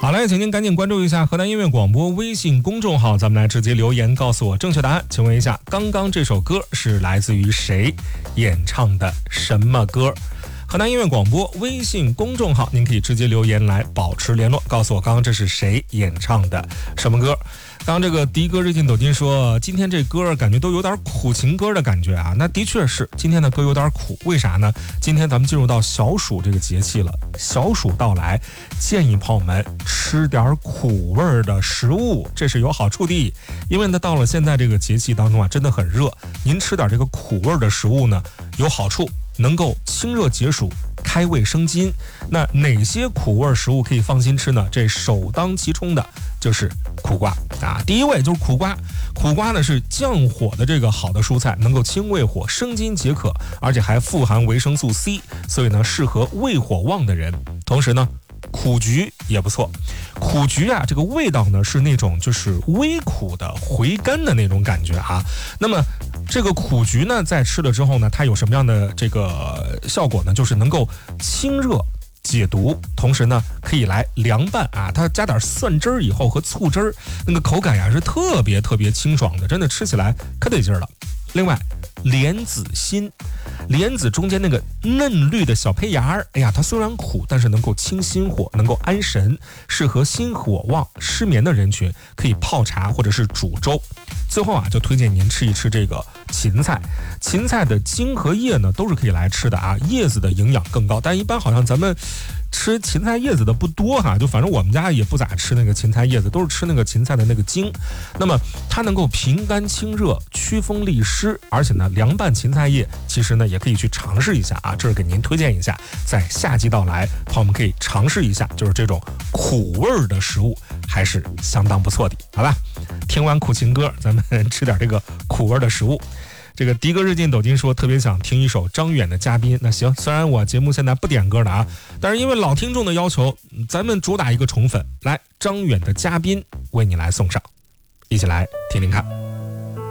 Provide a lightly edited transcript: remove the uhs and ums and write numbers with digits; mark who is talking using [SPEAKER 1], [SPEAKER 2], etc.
[SPEAKER 1] 好嘞，请您赶紧关注一下河南音乐广播微信公众号，咱们来直接留言告诉我正确答案。请问一下，刚刚这首歌是来自于谁演唱的什么歌？河南音乐广播微信公众号，您可以直接留言来保持联络，告诉我刚刚这是谁演唱的什么歌。刚刚这个迪哥瑞进抖音说，今天这歌感觉都有点苦情歌的感觉啊。那的确是，今天的歌有点苦，为啥呢？今天咱们进入到小暑这个节气了，小暑到来，建议朋友们吃点苦味的食物，这是有好处的。因为呢，到了现在这个节气当中啊，真的很热，您吃点这个苦味的食物呢，有好处，能够清热解暑，开胃生津。那哪些苦味食物可以放心吃呢？这首当其冲的就是苦瓜啊。第一位就是苦瓜，苦瓜呢是降火的这个好的蔬菜，能够清胃火、生津解渴，而且还富含维生素 C， 所以呢适合胃火旺的人。同时呢，苦菊也不错。苦菊啊，这个味道呢是那种就是微苦的回甘的那种感觉啊。那么这个苦菊呢，在吃了之后呢，它有什么样的这个效果呢？就是能够清热解毒，同时呢可以来凉拌啊。它加点蒜汁儿以后和醋汁儿，那个口感呀是特别清爽的，真的吃起来可得劲儿了。另外，莲子心，莲子中间那个嫩绿的小胚芽儿，哎呀，它虽然苦，但是能够清心火，能够安神，适合心火旺、失眠的人群，可以泡茶或者是煮粥。最后啊，就推荐您吃一吃这个芹菜。芹菜的茎和叶呢，都是可以来吃的啊，叶子的营养更高，但一般好像咱们吃芹菜叶子的不多哈，就反正我们家也不咋吃那个芹菜叶子，都是吃那个芹菜的那个茎。那么它能够平肝清热、祛风利湿，而且呢，凉拌芹菜叶其实呢也可以去尝试一下啊，这是给您推荐一下，在夏季到来，朋友们可以尝试一下，就是这种苦味的食物还是相当不错的，好吧？听完苦情歌，咱们吃点这个苦味的食物。这个迪哥日进抖音说特别想听一首张远的嘉宾。那行，虽然我节目现在不点歌了啊，但是因为老听众的要求，咱们主打一个宠粉，来张远的嘉宾为你来送上，一起来听听看。